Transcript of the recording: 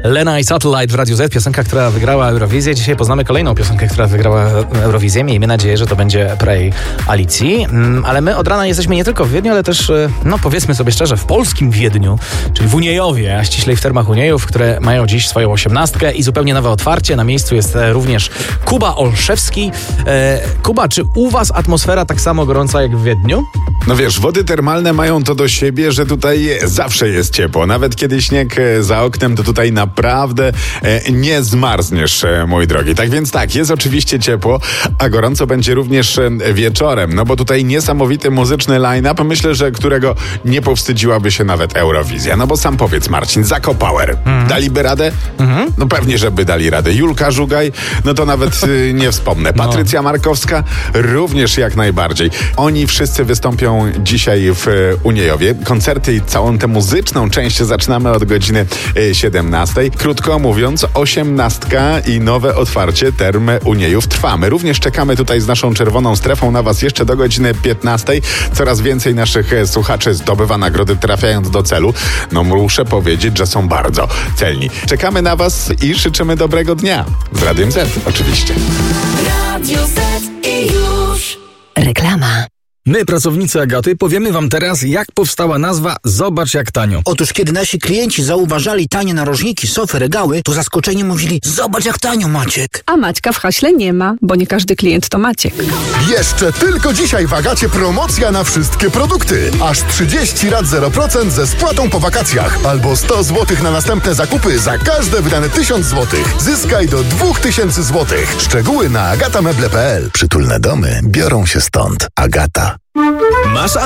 Lena i Satellite w Radiu Z, piosenka, która wygrała Eurowizję. Dzisiaj poznamy kolejną piosenkę, która wygrała Eurowizję. Miejmy nadzieję, że to będzie Pray Alicji. Ale my od rana jesteśmy nie tylko w Wiedniu, ale też, no powiedzmy sobie szczerze, w polskim Wiedniu, czyli w Uniejowie, a ściślej w Termach Uniejów, które mają dziś swoją 18 i zupełnie nowe otwarcie. Na miejscu jest również Kuba Olszewski. Kuba, czy u was atmosfera tak samo gorąca jak w Wiedniu? No wiesz, wody termalne mają to do siebie, że tutaj zawsze jest ciepło. Nawet kiedy śnieg za oknem, to tutaj naprawdę nie zmarzniesz, mój drogi. Tak więc tak, jest oczywiście ciepło, a gorąco będzie również wieczorem. No bo tutaj niesamowity muzyczny line-up, myślę, że którego nie powstydziłaby się nawet Eurowizja. No bo sam powiedz, Marcin, Zako Power. Daliby radę? No pewnie, żeby dali radę. Julka Żugaj, no to nawet nie wspomnę. Patrycja Markowska również jak najbardziej. Oni wszyscy wystąpią dzisiaj w Uniejowie. Koncerty i całą tę muzyczną część zaczynamy od godziny 17. Krótko mówiąc, 18 i nowe otwarcie Term Uniejów trwa. My również czekamy tutaj z naszą czerwoną strefą na was jeszcze do godziny 15. Coraz więcej naszych słuchaczy zdobywa nagrody, trafiając do celu. No muszę powiedzieć, że są bardzo celni. Czekamy na was i życzymy dobrego dnia. Z Radiem Z oczywiście. Radio Z i już. Reklama. My, pracownicy Agaty, powiemy wam teraz, jak powstała nazwa Zobacz jak tanio. Otóż kiedy nasi klienci zauważali tanie narożniki, sofy, regały, to zaskoczeni mówili: zobacz jak tanio, Maciek. A Maćka w haśle nie ma, bo nie każdy klient to Maciek. Jeszcze tylko dzisiaj w Agacie promocja na wszystkie produkty. Aż 30 rat 0% ze spłatą po wakacjach. Albo 100 zł na następne zakupy za każde wydane 1000 zł. Zyskaj do 2000 zł. Szczegóły na agatameble.pl. Przytulne domy biorą się stąd. Agata. Masz